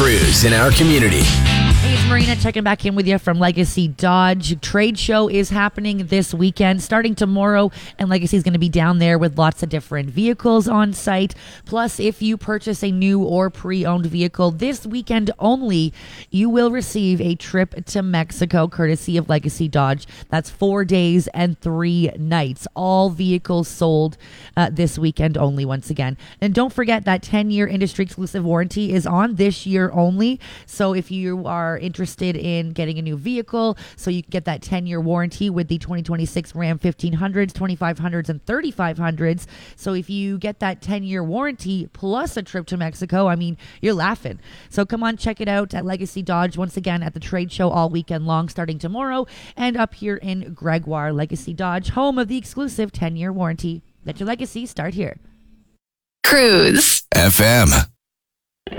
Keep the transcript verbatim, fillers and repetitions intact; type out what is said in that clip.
Cruise in our community. Hey, it's Marina checking back in with you from Legacy Dodge. Trade show is happening this weekend, starting tomorrow, and Legacy is going to be down there with lots of different vehicles on site. Plus, if you purchase a new or pre-owned vehicle this weekend only, you will receive a trip to Mexico courtesy of Legacy Dodge. That's four days and three nights. All vehicles sold uh, this weekend only once again. And don't forget that ten-year industry exclusive warranty is on this year only. So if you are interested in getting a new vehicle, so you can get that ten-year warranty with the twenty twenty-six Ram fifteen hundreds, twenty-five hundreds, and thirty-five hundreds. So if you get that ten-year warranty plus a trip to Mexico, I mean, you're laughing. So come on, check it out at Legacy Dodge once again at the trade show all weekend long, starting tomorrow, and up here in Gregoire. Legacy Dodge, home of the exclusive ten-year warranty. Let your legacy start here. Cruise F M.